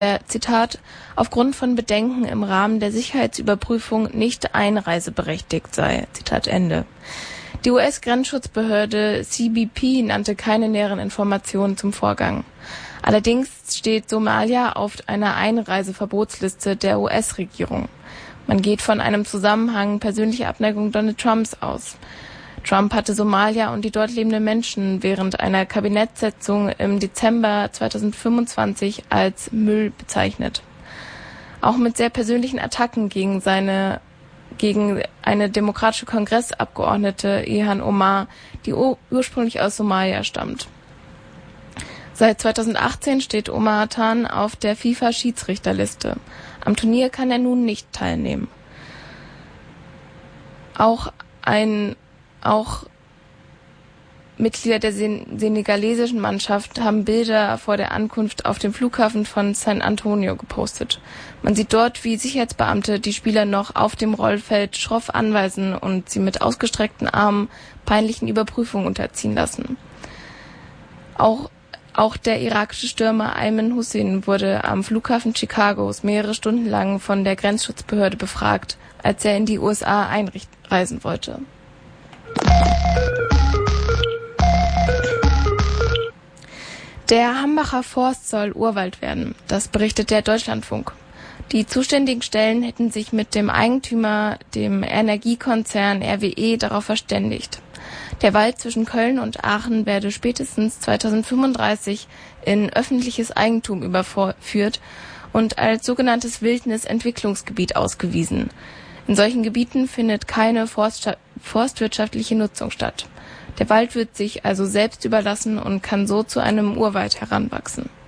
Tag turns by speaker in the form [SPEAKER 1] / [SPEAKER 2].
[SPEAKER 1] Zitat, aufgrund von Bedenken im Rahmen der Sicherheitsüberprüfung nicht einreiseberechtigt sei. Zitat Ende. Die US-Grenzschutzbehörde CBP nannte keine näheren Informationen zum Vorgang. Allerdings steht Somalia auf einer Einreiseverbotsliste der US-Regierung. Man geht von einem Zusammenhang persönlicher Abneigung Donald Trumps aus. Trump hatte Somalia und die dort lebenden Menschen während einer Kabinettssitzung im Dezember 2025 als Müll bezeichnet. Auch mit sehr persönlichen Attacken gegen eine demokratische Kongressabgeordnete, Ilhan Omar, die ursprünglich aus Somalia stammt. Seit 2018 steht Omar Tan auf der FIFA-Schiedsrichterliste. Am Turnier kann er nun nicht teilnehmen. Auch Mitglieder der senegalesischen Mannschaft haben Bilder vor der Ankunft auf dem Flughafen von San Antonio gepostet. Man sieht dort, wie Sicherheitsbeamte die Spieler noch auf dem Rollfeld schroff anweisen und sie mit ausgestreckten Armen peinlichen Überprüfungen unterziehen lassen. Auch der irakische Stürmer Ayman Hussein wurde am Flughafen Chicagos mehrere Stunden lang von der Grenzschutzbehörde befragt, als er in die USA einreisen wollte. Der Hambacher Forst soll Urwald werden, das berichtet der Deutschlandfunk. Die zuständigen Stellen hätten sich mit dem Eigentümer, dem Energiekonzern RWE, darauf verständigt. Der Wald zwischen Köln und Aachen werde spätestens 2035 in öffentliches Eigentum überführt und als sogenanntes Wildnisentwicklungsgebiet ausgewiesen. In solchen Gebieten findet keine forstwirtschaftliche Nutzung statt. Der Wald wird sich also selbst überlassen und kann so zu einem Urwald heranwachsen.